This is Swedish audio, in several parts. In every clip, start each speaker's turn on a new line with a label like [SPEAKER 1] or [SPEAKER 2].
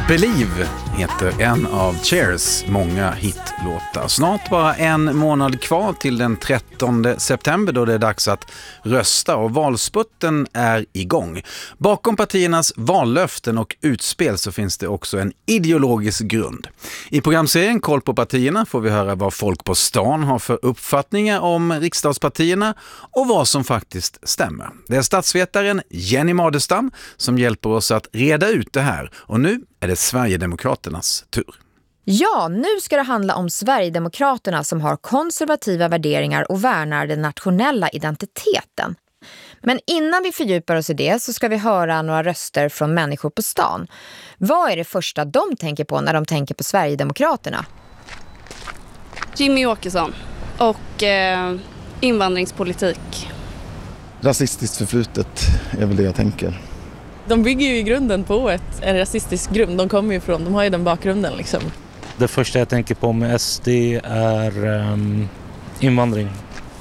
[SPEAKER 1] Believe heter en av Chairs många hitlåtar. Snart bara en månad kvar till den 13 september då det är dags att rösta och valsputten är igång. Bakom partiernas vallöften och utspel så finns det också en ideologisk grund. I programserien Koll på partierna får vi höra vad folk på stan har för uppfattningar om riksdagspartierna och vad som faktiskt stämmer. Det är statsvetaren Jenny Madestam som hjälper oss att reda ut det här och nu är det Sverigedemokraternas tur.
[SPEAKER 2] Ja, nu ska det handla om Sverigedemokraterna som har konservativa värderingar och värnar den nationella identiteten. Men innan vi fördjupar oss i det så ska vi höra några röster från människor på stan. Vad är det första de tänker på när de tänker på Sverigedemokraterna?
[SPEAKER 3] Jimmy Åkesson och invandringspolitik.
[SPEAKER 4] Rasistiskt förflutet är väl det jag tänker.
[SPEAKER 5] De bygger ju i grunden på en rasistisk grund. De kommer ju ifrån, de har ju den bakgrunden liksom.
[SPEAKER 6] Det första jag tänker på med SD är invandring.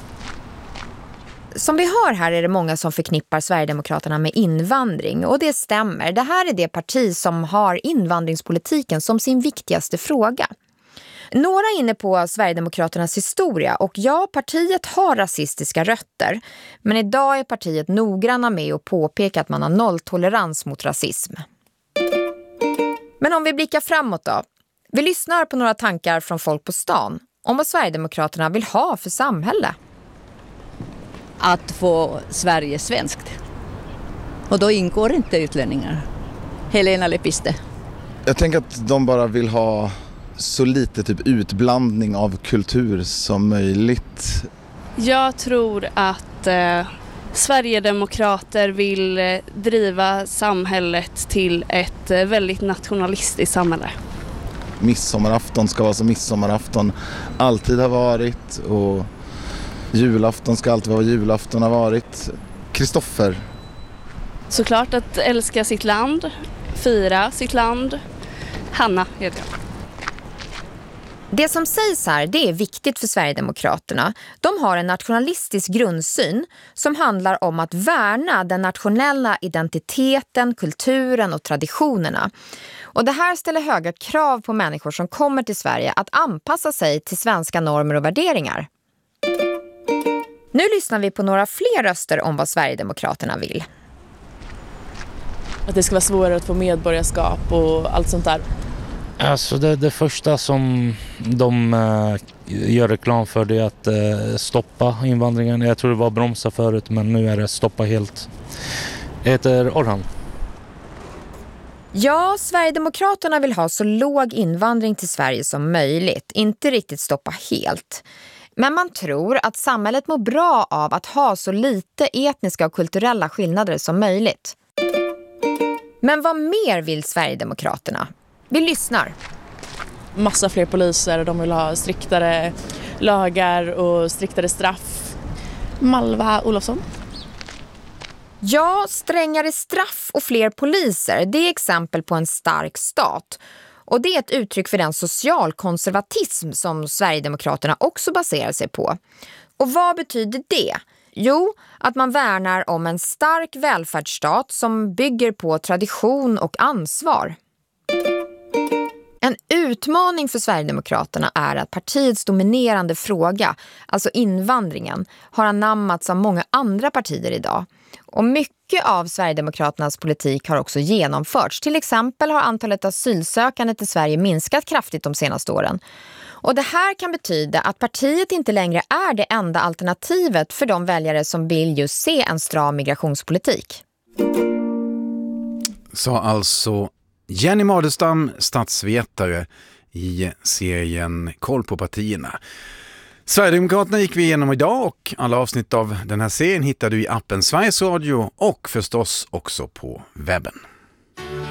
[SPEAKER 2] Som vi hör här är det många som förknippar Sverigedemokraterna med invandring och det stämmer. Det här är det parti som har invandringspolitiken som sin viktigaste fråga. Några är inne på Sverigedemokraternas historia och ja, partiet har rasistiska rötter. Men idag är partiet noggranna med att påpeka att man har nolltolerans mot rasism. Men om vi blickar framåt då. Vi lyssnar på några tankar från folk på stan om vad Sverigedemokraterna vill ha för samhälle.
[SPEAKER 7] Att få Sverige svenskt. Och då ingår inte utlänningar. Helena Lepiste.
[SPEAKER 4] Jag tänker att de bara vill ha så lite typ utblandning av kultur som möjligt.
[SPEAKER 3] Jag tror att Sverigedemokrater vill driva samhället till ett väldigt nationalistiskt samhälle.
[SPEAKER 4] Midsommarafton ska vara som midsommarafton alltid har varit och julafton ska alltid vara vad julafton har varit. Kristoffer.
[SPEAKER 3] Såklart att älska sitt land, fira sitt land. Hanna heter jag.
[SPEAKER 2] Det som sägs här, det är viktigt för Sverigedemokraterna. De har en nationalistisk grundsyn som handlar om att värna den nationella identiteten, kulturen och traditionerna. Och det här ställer höga krav på människor som kommer till Sverige att anpassa sig till svenska normer och värderingar. Nu lyssnar vi på några fler röster om vad Sverigedemokraterna vill.
[SPEAKER 5] Att det ska vara svårare att få medborgarskap och allt sånt där.
[SPEAKER 6] Alltså det första som de gör reklam för det är att stoppa invandringen. Jag tror det var bromsa förut men nu är det stoppa helt. Jag heter Orhan.
[SPEAKER 2] Ja, Sverigedemokraterna vill ha så låg invandring till Sverige som möjligt. Inte riktigt stoppa helt. Men man tror att samhället mår bra av att ha så lite etniska och kulturella skillnader som möjligt. Men vad mer vill Sverigedemokraterna? Vi lyssnar.
[SPEAKER 5] Massa fler poliser, de vill ha striktare lagar och striktare straff. Malva Olofsson.
[SPEAKER 2] Ja, strängare straff och fler poliser, det är exempel på en stark stat. Och det är ett uttryck för den socialkonservatism som Sverigedemokraterna också baserar sig på. Och vad betyder det? Jo, att man värnar om en stark välfärdsstat som bygger på tradition och ansvar. En utmaning för Sverigedemokraterna är att partiets dominerande fråga, alltså invandringen, har anammats av många andra partier idag. Och mycket av Sverigedemokraternas politik har också genomförts. Till exempel har antalet asylsökande till Sverige minskat kraftigt de senaste åren. Och det här kan betyda att partiet inte längre är det enda alternativet för de väljare som vill just se en stram migrationspolitik.
[SPEAKER 1] Sa alltså Jenny Madestam, statsvetare i serien Koll på partierna. Sverigedemokraterna gick vi igenom idag och alla avsnitt av den här serien hittar du i appen Sveriges Radio och förstås också på webben.